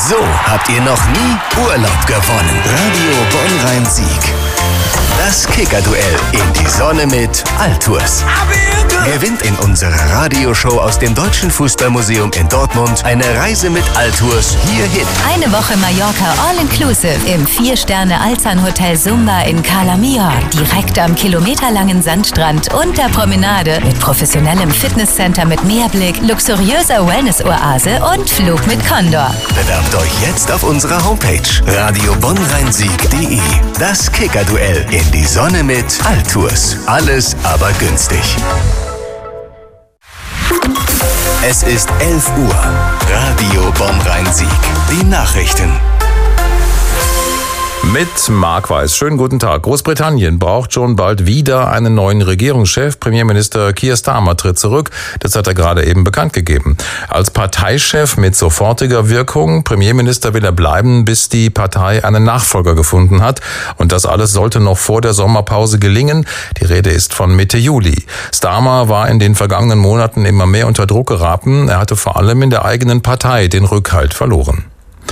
So habt ihr noch nie Urlaub gewonnen. Radio Bonn-Rhein-Sieg. Das Kicker-Duell in die Sonne mit Altours. Gewinnt in unserer Radioshow aus dem Deutschen Fußballmuseum in Dortmund eine Reise mit Altours hierhin. Eine Woche Mallorca All-Inclusive im 4-Sterne-Alzan-Hotel Sumba in Cala Major. Direkt am kilometerlangen Sandstrand und der Promenade mit professionellem Fitnesscenter mit Meerblick, luxuriöser Wellness-Oase und Flug mit Condor. Bewerbt euch jetzt auf unserer Homepage radiobonnrheinsieg.de. Das Kicker-Duell in die Sonne mit Altours. Alles aber günstig. Es ist 11 Uhr. Radio Bonn-Rhein-Sieg. Die Nachrichten. Mit Marc Weiß. Schönen guten Tag. Großbritannien braucht schon bald wieder einen neuen Regierungschef. Premierminister Keir Starmer tritt zurück. Das hat er gerade eben bekannt gegeben. Als Parteichef mit sofortiger Wirkung. Premierminister will er bleiben, bis die Partei einen Nachfolger gefunden hat. Und das alles sollte noch vor der Sommerpause gelingen. Die Rede ist von Mitte Juli. Starmer war in den vergangenen Monaten immer mehr unter Druck geraten. Er hatte vor allem in der eigenen Partei den Rückhalt verloren.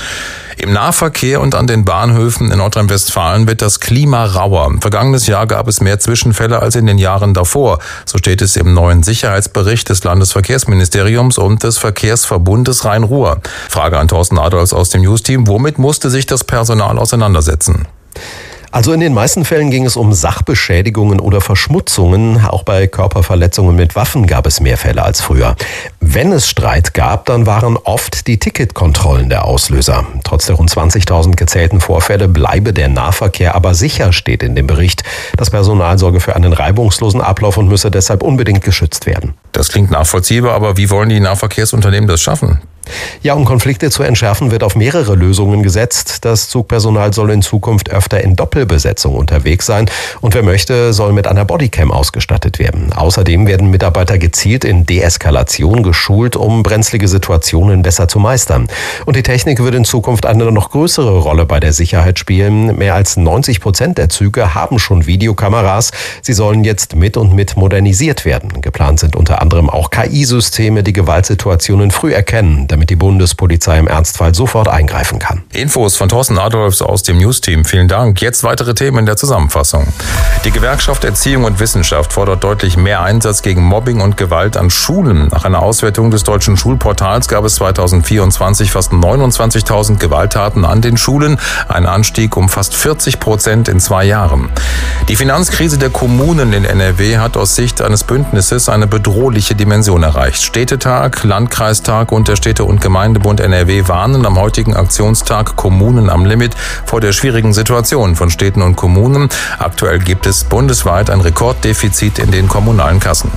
Im Nahverkehr und an den Bahnhöfen in Nordrhein-Westfalen wird das Klima rauer. Vergangenes Jahr gab es mehr Zwischenfälle als in den Jahren davor. So steht es im neuen Sicherheitsbericht des Landesverkehrsministeriums und des Verkehrsverbundes Rhein-Ruhr. Frage an Thorsten Adolfs aus dem News-Team. Womit musste sich das Personal auseinandersetzen? Also in den meisten Fällen ging es um Sachbeschädigungen oder Verschmutzungen. Auch bei Körperverletzungen mit Waffen gab es mehr Fälle als früher. Wenn es Streit gab, dann waren oft die Ticketkontrollen der Auslöser. Trotz der rund 20.000 gezählten Vorfälle bleibe der Nahverkehr aber sicher, steht in dem Bericht. Das Personal sorge für einen reibungslosen Ablauf und müsse deshalb unbedingt geschützt werden. Das klingt nachvollziehbar, aber wie wollen die Nahverkehrsunternehmen das schaffen? Ja, um Konflikte zu entschärfen, wird auf mehrere Lösungen gesetzt. Das Zugpersonal soll in Zukunft öfter in Doppelbesetzung unterwegs sein und wer möchte, soll mit einer Bodycam ausgestattet werden. Außerdem werden Mitarbeiter gezielt in Deeskalation geschult, um brenzlige Situationen besser zu meistern. Und die Technik wird in Zukunft eine noch größere Rolle bei der Sicherheit spielen. Mehr als 90% der Züge haben schon Videokameras. Sie sollen jetzt mit modernisiert werden. Geplant sind unter anderem auch KI-Systeme, die Gewaltsituationen früh erkennen, damit die Bundespolizei im Ernstfall sofort eingreifen kann. Infos von Thorsten Adolfs aus dem News-Team. Vielen Dank. Jetzt weitere Themen in der Zusammenfassung. Die Gewerkschaft Erziehung und Wissenschaft fordert deutlich mehr Einsatz gegen Mobbing und Gewalt an Schulen. Nach einer Auswertung des deutschen Schulportals gab es 2024 fast 29.000 Gewalttaten an den Schulen. Ein Anstieg um fast 40% in 2 Jahren. Die Finanzkrise der Kommunen in NRW hat aus Sicht eines Bündnisses eine bedrohliche Dimension erreicht. Städtetag, Landkreistag und der Städte- und Gemeindebund NRW warnen am heutigen Aktionstag Kommunen am Limit vor der schwierigen Situation von Städten und Kommunen. Aktuell gibt es bundesweit ein Rekorddefizit in den kommunalen Kassen.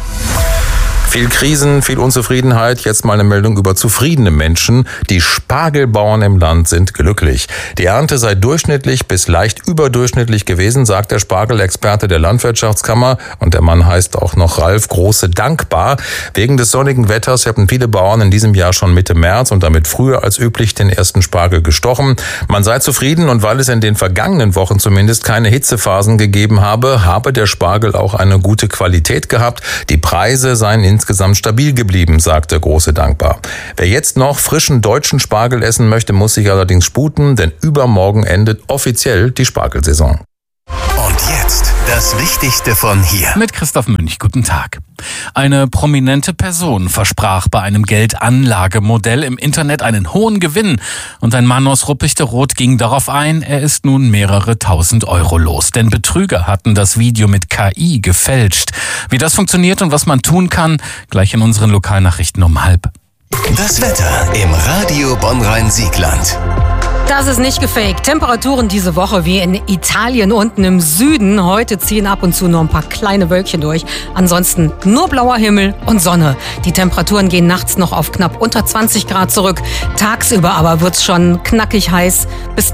Viel Krisen, viel Unzufriedenheit. Jetzt mal eine Meldung über zufriedene Menschen. Die Spargelbauern im Land sind glücklich. Die Ernte sei durchschnittlich bis leicht überdurchschnittlich gewesen, sagt der Spargelexperte der Landwirtschaftskammer. Und der Mann heißt auch noch Ralf Große Dankbar. Wegen des sonnigen Wetters hätten viele Bauern in diesem Jahr schon Mitte März und damit früher als üblich den ersten Spargel gestochen. Man sei zufrieden und weil es in den vergangenen Wochen zumindest keine Hitzephasen gegeben habe der Spargel auch eine gute Qualität gehabt. Die Preise seien insgesamt stabil geblieben, sagte Große Dankbar. Wer jetzt noch frischen deutschen Spargel essen möchte, muss sich allerdings sputen, denn übermorgen endet offiziell die Spargelsaison. Und jetzt das Wichtigste von hier. Mit Christoph Münch, guten Tag. Eine prominente Person versprach bei einem Geldanlagemodell im Internet einen hohen Gewinn. Und ein Mann aus Ruppichteroth ging darauf ein, er ist nun mehrere tausend Euro los. Denn Betrüger hatten das Video mit KI gefälscht. Wie das funktioniert und was man tun kann, gleich in unseren Lokalnachrichten um 12:30. Das Wetter im Radio Bonn-Rhein-Siegland. Das ist nicht gefaked. Temperaturen diese Woche wie in Italien unten im Süden. Heute ziehen ab und zu nur ein paar kleine Wölkchen durch. Ansonsten nur blauer Himmel und Sonne. Die Temperaturen gehen nachts noch auf knapp unter 20 Grad zurück. Tagsüber aber wird's schon knackig heiß bis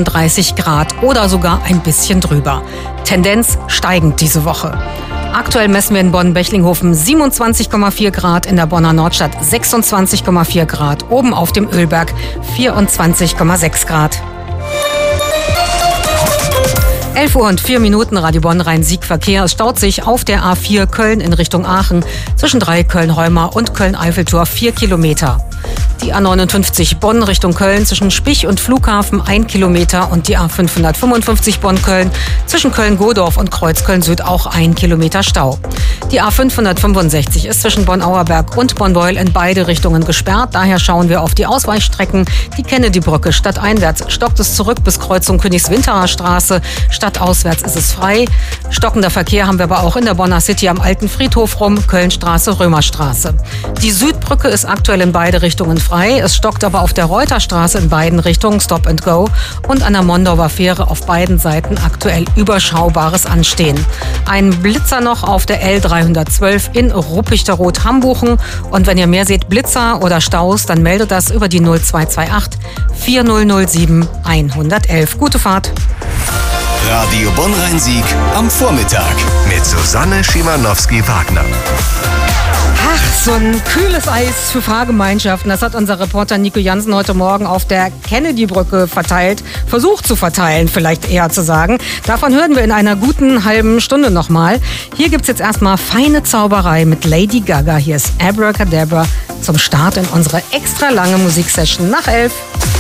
33 Grad oder sogar ein bisschen drüber. Tendenz steigend diese Woche. Aktuell messen wir in Bonn-Bechlinghofen 27,4 Grad, in der Bonner Nordstadt 26,4 Grad, oben auf dem Ölberg 24,6 Grad. 11:04 Radio Bonn-Rhein-Sieg-Verkehr. Es staut sich auf der A4 Köln in Richtung Aachen zwischen 3 Köln-Heuma und Köln-Eiffeltor 4 Kilometer. Die A59 Bonn Richtung Köln zwischen Spich und Flughafen 1 Kilometer und die A555 Bonn-Köln zwischen Köln-Godorf und Kreuzköln-Süd auch 1 Kilometer Stau. Die A565 ist zwischen Bonn-Auerberg und Bonn-Beuel in beide Richtungen gesperrt. Daher schauen wir auf die Ausweichstrecken. Die Kennedy-Brücke stadteinwärts stockt es zurück bis Kreuzung Königswinterer Straße. Stadtauswärts ist es frei. Stockender Verkehr haben wir aber auch in der Bonner City am Alten Friedhof rum, Kölnstraße, Römerstraße. Die Südbrücke ist aktuell in beide Richtungen frei. Es stockt aber auf der Reuterstraße in beiden Richtungen Stop and Go und an der Mondauer Fähre auf beiden Seiten aktuell überschaubares Anstehen. Ein Blitzer noch auf der L312 in Ruppichteroth-Hambuchen. Und wenn ihr mehr seht, Blitzer oder Staus, dann meldet das über die 0228 4007 111. Gute Fahrt. Radio Bonn-Rhein-Sieg am Vormittag mit Susanne Schimanowski-Wagner. Ach, so ein kühles Eis für Fahrgemeinschaften. Das hat unser Reporter Nico Jansen heute Morgen auf der Kennedy-Brücke versucht zu verteilen, vielleicht eher zu sagen. Davon hören wir in einer guten halben Stunde nochmal. Hier gibt's jetzt erstmal feine Zauberei mit Lady Gaga. Hier ist Abracadabra zum Start in unsere extra lange Musiksession nach 11.